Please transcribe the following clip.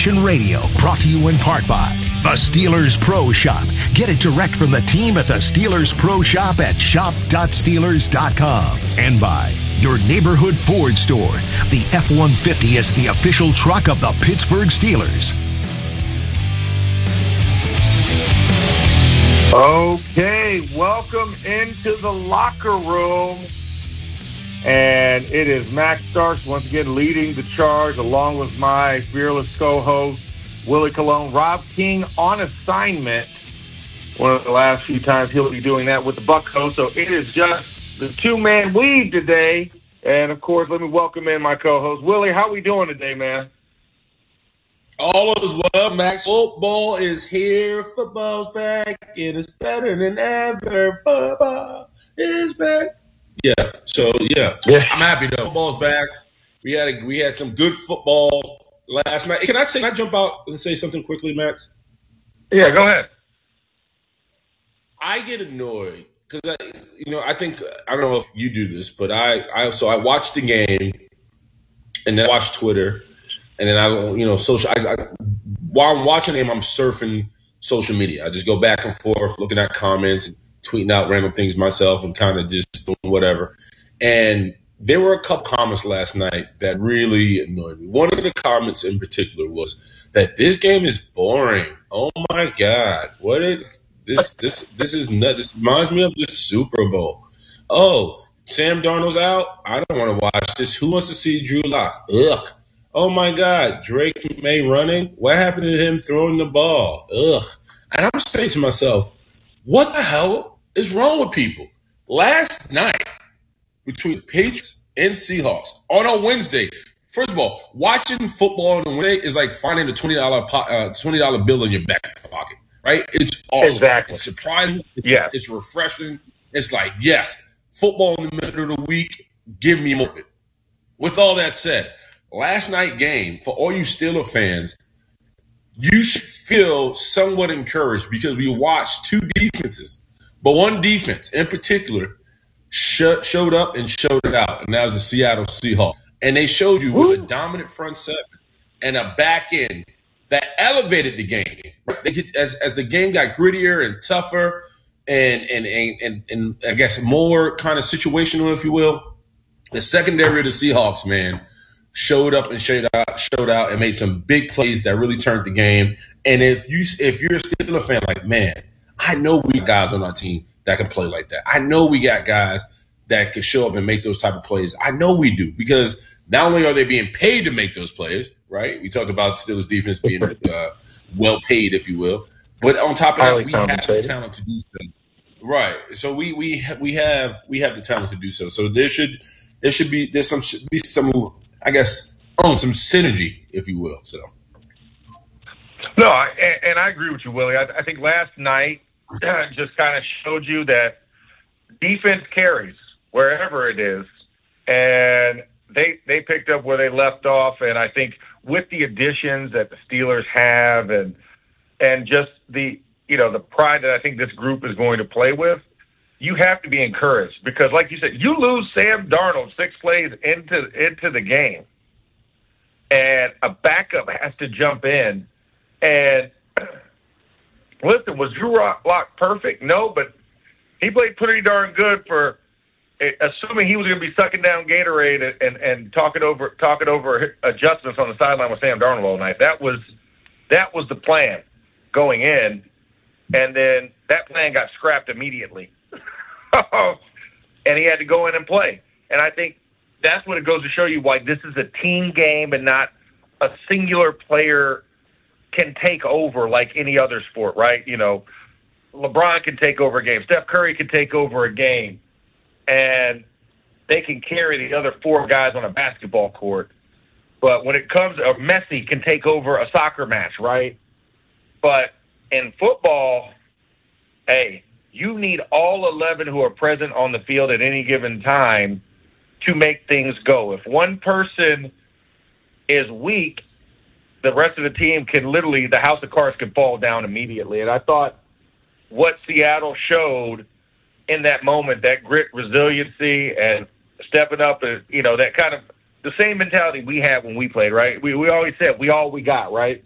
Nation Radio, brought to you in part by the Steelers Pro Shop. Get it direct from the team at the Steelers Pro Shop at shop.steelers.com. And by your neighborhood Ford store. The F-150 is the official truck of the Pittsburgh Steelers. Okay, welcome into the locker room. And it is Max Starks once again leading the charge along with my fearless co-host, Willie Colon. Rob King on assignment. One of the last few times he'll be doing that with the Buckos. So it is just the two-man weave today. And, of course, let me welcome in my co-host. Willie, how we doing today, man? All is well, Max. Football is here. Football's back. It is better than ever. Football is back. Yeah. I'm happy though. Football's back. We had some good football last night. Can I jump out and say something quickly, Max? Yeah, go ahead. I get annoyed because I think I don't know if you do this, but I watched the game and then I watched Twitter and then while I'm watching the game, I'm surfing social media. I just go back and forth, looking at comments, tweeting out random things myself, and kind of just doing whatever. And there were a couple comments last night that really annoyed me. One of the comments in particular was that this game is boring. Oh my God. This is nuts. This reminds me of the Super Bowl. Oh, Sam Darnold's out? I don't want to watch this. Who wants to see Drew Lock? Ugh. Oh my God. Drake May running? What happened to him throwing the ball? Ugh. And I'm saying to myself, what the hell is wrong with people? Last night, between Patriots and Seahawks on a Wednesday. First of all, watching football on a Wednesday is like finding a $20 bill in your back pocket, right? It's awesome. Exactly. It's surprising. Yeah. It's refreshing. It's like, yes, football in the middle of the week, give me more of it. With all that said, last night game, for all you Steeler fans, you should feel somewhat encouraged because we watched two defenses. But one defense in particular showed up and showed it out, and that was the Seattle Seahawks. And they showed you with a dominant front seven and a back end that elevated the game. Right? As the game got grittier and tougher and I guess more kind of situational, if you will, the secondary of the Seahawks, man, showed up and showed out and made some big plays that really turned the game. And if you're a Steelers fan, like, man, I know we got guys on our team that can play like that. I know we got guys that can show up and make those type of plays. I know we do, because not only are they being paid to make those plays, right? We talked about Steelers defense being well paid, if you will, but on top of that, we have the talent to do so. Right. So we have the talent to do so. So there should be some I guess some synergy, if you will. So no, and I agree with you, Willie. I think last night just kind of showed you that defense carries wherever it is, and they picked up where they left off. And I think with the additions that the Steelers have, and just the pride that I think this group is going to play with, you have to be encouraged, because, like you said, you lose Sam Darnold 6 plays into the game, and a backup has to jump in. And listen, was Drew Lock perfect? No, but he played pretty darn good for, assuming he was going to be sucking down Gatorade and talking over adjustments on the sideline with Sam Darnold all night. That was the plan going in, and then that plan got scrapped immediately. And he had to go in and play. And I think that's what it goes to show you why this is a team game and not a singular player can take over like any other sport, right? LeBron can take over a game. Steph Curry can take over a game, and they can carry the other 4 guys on a basketball court. But when it comes, Messi can take over a soccer match, right? But in football, hey, you need all 11 who are present on the field at any given time to make things go. If one person is weak, the rest of the team can literally, the house of cards can fall down immediately. And I thought what Seattle showed in that moment, that grit, resiliency, and stepping up, that kind of the same mentality we had when we played, right? We always said we got, right?